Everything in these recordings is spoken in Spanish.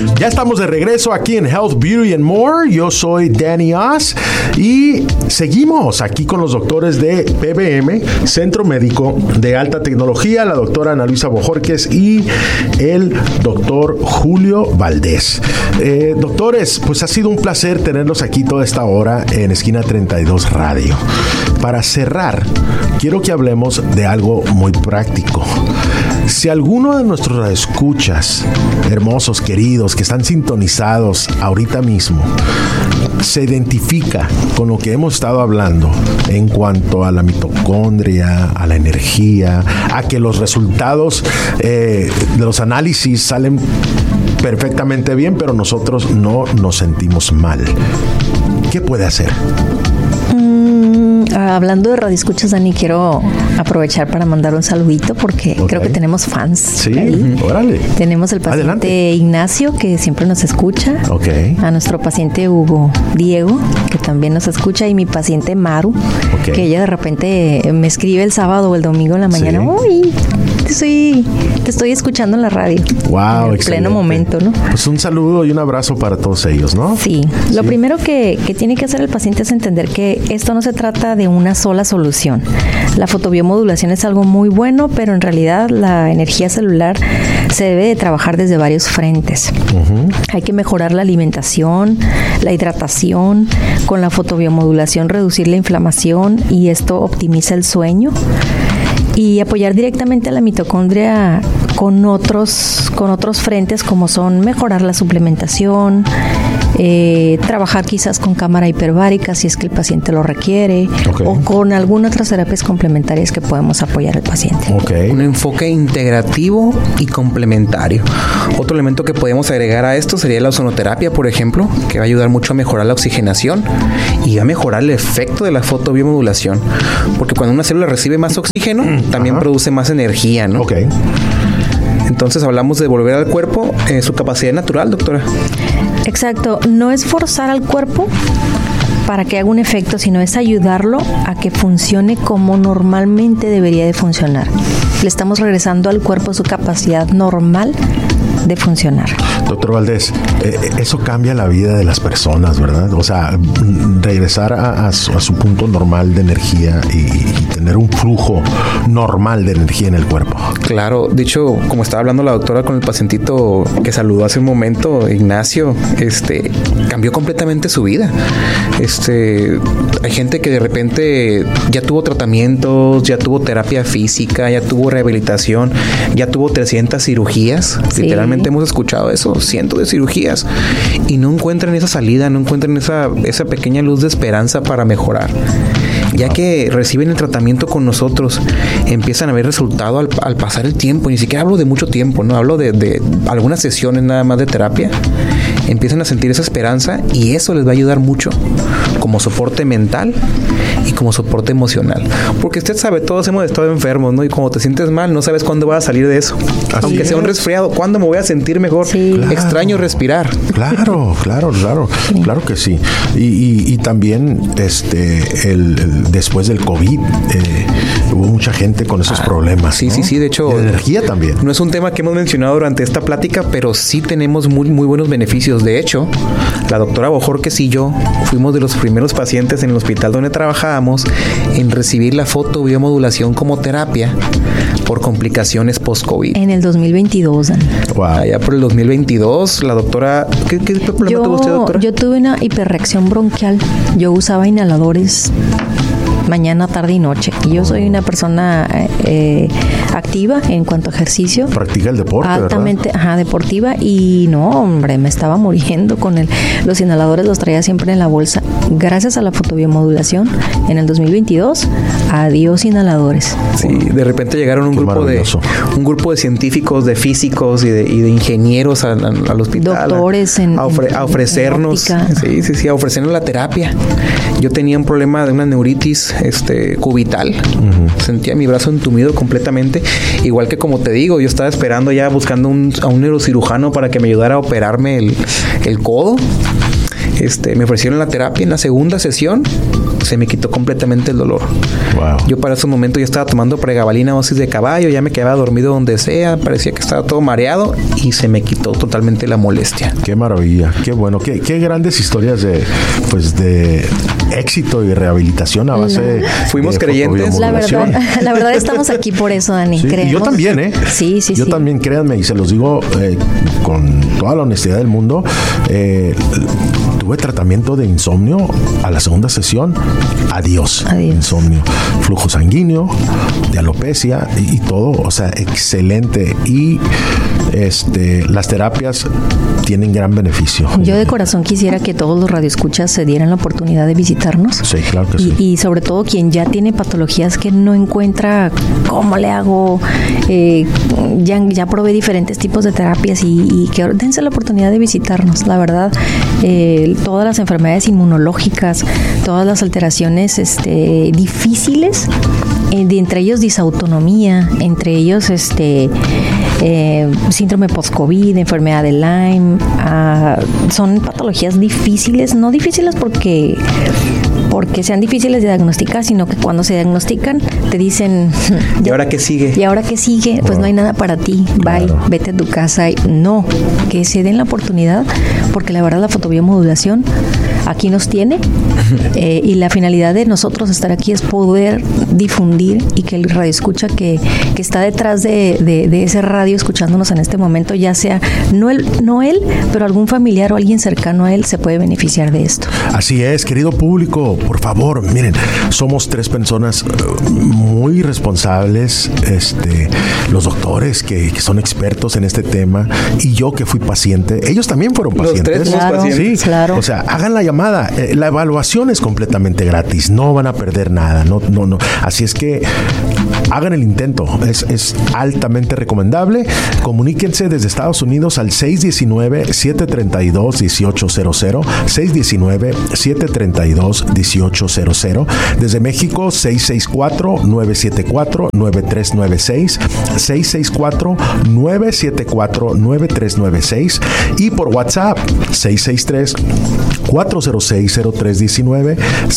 Ya estamos de regreso aquí en Health, Beauty and More. Yo soy Danny Oz y seguimos aquí con los doctores de PBM, Centro Médico de Alta Tecnología, la doctora Ana Luisa Bojorquez y el doctor Julio Valdés. Doctores, pues ha sido un placer tenerlos aquí toda esta hora en Esquina 32 Radio. Para cerrar, quiero que hablemos de algo muy práctico. Si alguno de nuestros escuchas, hermosos, queridos, que están sintonizados ahorita mismo, se identifica con lo que hemos estado hablando en cuanto a la mitocondria, a la energía, a que los resultados de los análisis salen perfectamente bien, pero nosotros no nos sentimos mal, ¿qué puede hacer? Hablando de radioescuchas, Dani, quiero aprovechar para mandar un saludito porque creo que tenemos fans. Sí, órale. Tenemos el paciente Adelante. Ignacio, que siempre nos escucha. A nuestro paciente Hugo Diego, que también nos escucha, y mi paciente Maru, que ella de repente me escribe el sábado o el domingo en la mañana. Uy, te estoy escuchando en la radio. Wow, en pleno momento, ¿no? Pues un saludo y un abrazo para todos ellos, ¿no? Sí. Lo primero que tiene que hacer el paciente es entender que esto no se trata de una sola solución. La fotobiomodulación es algo muy bueno, pero en realidad la energía celular se debe de trabajar desde varios frentes. Hay que mejorar la alimentación, la hidratación, con la fotobiomodulación reducir la inflamación y esto optimiza el sueño. Y apoyar directamente a la mitocondria con otros frentes, como son mejorar la suplementación, trabajar quizás con cámara hiperbárica si es que el paciente lo requiere, o con algunas otras terapias complementarias que podemos apoyar al paciente. Un enfoque integrativo y complementario. Otro elemento que podemos agregar a esto sería la ozonoterapia, por ejemplo, que va a ayudar mucho a mejorar la oxigenación y a mejorar el efecto de la fotobiomodulación, porque cuando una célula recibe más oxígeno, también produce más energía, ¿no? Entonces hablamos de devolver al cuerpo su capacidad natural, doctora. Exacto. No es forzar al cuerpo para que haga un efecto, sino es ayudarlo a que funcione como normalmente debería de funcionar. Le estamos regresando al cuerpo su capacidad normal de funcionar. Doctor Valdés, eso cambia la vida de las personas, ¿verdad? O sea, regresar a su punto normal de energía y tener un flujo normal de energía en el cuerpo. Claro, de hecho, como estaba hablando la doctora con el pacientito que saludó hace un momento, Ignacio, cambió completamente su vida. Hay gente que de repente ya tuvo tratamientos, ya tuvo terapia física, ya tuvo rehabilitación, ya tuvo 300 cirugías. Sí. Literalmente hemos escuchado eso, cientos de cirugías, y no encuentran esa salida, no encuentran esa pequeña luz de esperanza para mejorar. Ya que reciben el tratamiento con nosotros, empiezan a ver resultado al pasar el tiempo. Ni siquiera hablo de mucho tiempo, no hablo de algunas sesiones nada más de terapia. Empiezan a sentir esa esperanza y eso les va a ayudar mucho como soporte mental y como soporte emocional. Porque usted sabe, todos hemos estado enfermos, ¿no? Y cuando te sientes mal, no sabes cuándo vas a salir de eso. Aunque sea un resfriado, ¿cuándo me voy a sentir mejor? Sí. Claro. Extraño respirar. Claro que sí. Y también después del COVID hubo mucha gente con esos problemas. Sí, ¿no? Sí. De hecho, de energía también. No es un tema que hemos mencionado durante esta plática, pero sí tenemos muy, muy buenos beneficios. De hecho, la doctora Bojorquez y yo fuimos de los primeros pacientes en el hospital donde trabajábamos en recibir la fotobiomodulación como terapia por complicaciones post-COVID. En el 2022, Dani. Wow. Allá por el 2022, la doctora... ¿Qué problema tuvo usted, doctora? Yo tuve una hiperreacción bronquial. Yo usaba inhaladores mañana, tarde y noche. Y yo soy una persona activa en cuanto a ejercicio. Practica el deporte, altamente, ¿verdad? Deportiva. Y no, hombre, me estaba muriendo con los inhaladores, los traía siempre en la bolsa. Gracias a la fotobiomodulación, en el 2022, adiós inhaladores. Sí, de repente llegaron un grupo de científicos, de físicos y de ingenieros al hospital. Doctores a ofrecernos. Sí, a ofrecernos la terapia. Yo tenía un problema de una neuritis cubital. Sentía mi brazo entumido completamente. Igual que, como te digo, yo estaba esperando ya buscando a un neurocirujano para que me ayudara a operarme el codo. Me ofrecieron la terapia en la segunda sesión. se me quitó completamente el dolor. Wow. Yo para ese momento ya estaba tomando pregabalina, dosis de caballo, ya me quedaba dormido donde sea, parecía que estaba todo mareado y se me quitó totalmente la molestia. Qué maravilla, qué bueno, qué grandes historias de éxito y rehabilitación a base de fuimos creyentes. La verdad estamos aquí por eso, Dani. Sí, y yo también, Sí. Yo también, créanme, y se los digo con toda la honestidad del mundo, tuve tratamiento de insomnio a la segunda sesión. Adiós. Insomnio, flujo sanguíneo, de alopecia y todo, o sea, excelente. Y las terapias tienen gran beneficio. Yo de corazón quisiera que todos los radioescuchas se dieran la oportunidad de visitarnos. Sí, claro que sí. Y sobre todo quien ya tiene patologías que no encuentra cómo le hago, ya probé diferentes tipos de terapias y que dense la oportunidad de visitarnos. La verdad, todas las enfermedades inmunológicas, todas las alteraciones difíciles, entre ellos disautonomía, entre ellos síndrome post-COVID, enfermedad de Lyme, son patologías difíciles, no difíciles porque sean difíciles de diagnosticar, sino que cuando se diagnostican te dicen ¿y ahora qué sigue? ¿Y ahora qué sigue? Pues no hay nada para ti, bye, claro. Vete a tu casa. No, que se den la oportunidad, porque la verdad la fotobiomodulación aquí nos tiene y la finalidad de nosotros estar aquí es poder difundir y que el radioescucha que está detrás de ese radio escuchándonos en este momento, ya sea no él, pero algún familiar o alguien cercano a él se puede beneficiar de esto. Así es, querido público, por favor, miren, somos 3 personas muy responsables, los doctores que son expertos en este tema y yo que fui paciente, ellos también fueron pacientes. Los 3 claro, Sí, pacientes. Claro. O sea, hagan la llamada, la evaluación es completamente gratis, no van a perder nada, no. Así es que hagan el intento, es altamente recomendable. Comuníquense desde Estados Unidos al 619-732-1800, 619-732-1800. Desde México, 664-974-9396, 664-974-9396 y por WhatsApp, 663-406-0319,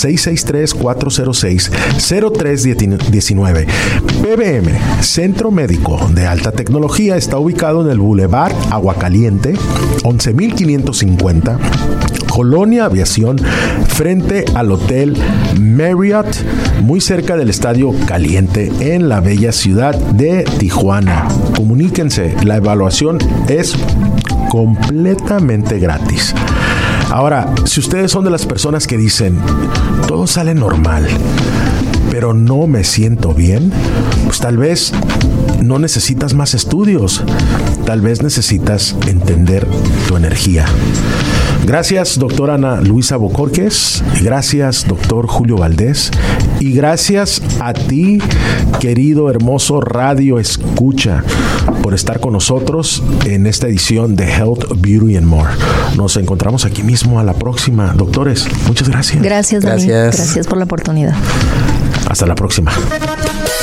663-406-0319. PBM, Centro Médico de Alta Tecnología, está ubicado en el Boulevard Aguacaliente, 11,550, Colonia Aviación, frente al Hotel Marriott, muy cerca del Estadio Caliente, en la bella ciudad de Tijuana. Comuníquense, la evaluación es completamente gratis. Ahora, si ustedes son de las personas que dicen, todo sale normal, pero no me siento bien, pues tal vez no necesitas más estudios, tal vez necesitas entender tu energía. Gracias, doctora Ana Luisa Bocorques, gracias, doctor Julio Valdés, y gracias a ti, querido, hermoso Radio Escucha, por estar con nosotros en esta edición de Health, Beauty and More. Nos encontramos aquí mismo a la próxima. Doctores, muchas gracias. Gracias, Dani. Gracias por la oportunidad. Hasta la próxima.